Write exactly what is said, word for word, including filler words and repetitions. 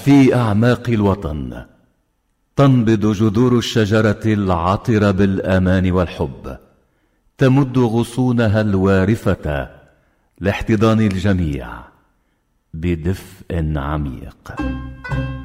في أعماق الوطن تنبض جذور الشجرة العطرة بالأمان والحب، تمد غصونها الوارفة لاحتضان الجميع بدفء عميق.